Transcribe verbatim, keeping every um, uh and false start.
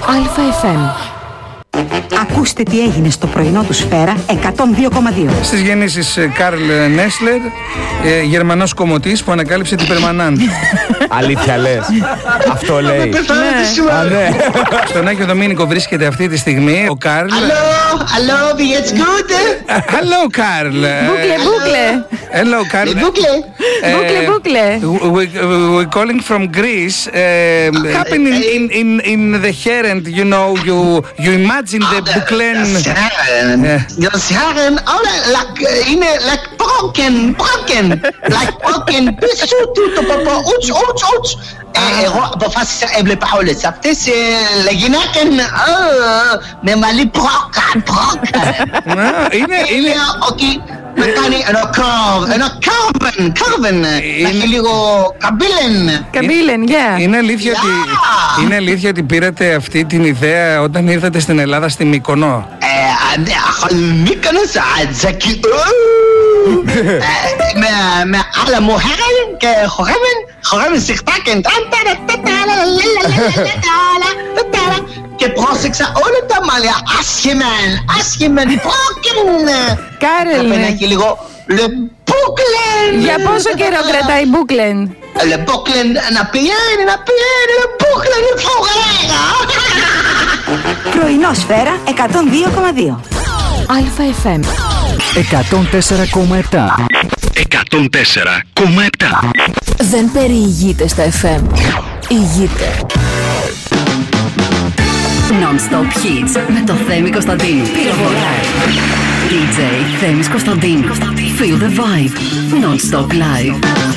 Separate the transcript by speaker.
Speaker 1: Αλφα εφ εμ. Ακούστε τι έγινε στο πρωινό του Σφαίρα εκατόν δύο κόμμα δύο.
Speaker 2: Στις γεννήσεις Καρλ Νέσλερ, ε, Γερμανός κομμωτής που ανακάλυψε την Περμανάντ.
Speaker 3: Αλήθεια λες? Αυτό λέει.
Speaker 2: Ναι. Ναι. Στον Άγιο Δομήνικο βρίσκεται αυτή τη στιγμή ο Καρλ.
Speaker 4: Hello, hello, wie geht's gut?
Speaker 2: Hello, Karl.
Speaker 5: Μπούκλε, μπούκλε.
Speaker 2: Hello, Karl.
Speaker 4: Μπούκλε.
Speaker 5: Μπούκλε, μπούκλε.
Speaker 2: We're calling from Greece. Uh, happen in, in, in, in the Herend, you know, you, you imagine the Buklen.
Speaker 4: Das Herren, oh, like, είναι like broken, broken, like broken. Πίσω του το παπα, ούτς, ούτς, ούτς. Εγώ αποφάσισα, έβλεπα όλες αυτές, γυναίκες με μαλλί πρόκα, πρόκα.
Speaker 2: Είναι, είναι...
Speaker 4: Όχι, με κάνει ένα curve, ένα curven, curven, να έχει λίγο καμπύλεν.
Speaker 5: Καμπύλεν, yeah.
Speaker 2: Είναι αλήθεια ότι, είναι αλήθεια ότι πήρατε αυτή την ιδέα όταν ήρθατε στην Ελλάδα, στη Μύκονο?
Speaker 4: Ε, Μύκονος, Ατζακι, με άλλα μου χέραν και χορεύουν, χορεύουν σιχτάκεν, και πρόσεξα όλα τα μαλλιά, άσχημεν, άσχημεν, πρόκειν.
Speaker 5: Κάρελ.
Speaker 4: Θα έχει λίγο le bouclen.
Speaker 5: Για πόσο καιρό κρατάει μπούκλεν?
Speaker 4: Le bouclen να πηγαίνει, να πηγαίνει, le bouclen είναι φοβερά.
Speaker 1: Πρωινό Σφαίρα εκατόν δύο κόμμα δύο.
Speaker 5: Αλφα εφ εμ.
Speaker 6: εκατόν τέσσερα κόμμα επτά.
Speaker 7: εκατόν τέσσερα κόμμα επτά.
Speaker 1: Δεν περιηγείται στα εφ εμ. Ηγείται.
Speaker 8: Non-stop hits με το Θέμη Κωνσταντίνου. Πυροβολάει. ντι τζέι Θέμης Κωνσταντίνου. Feel the vibe. Non-stop live.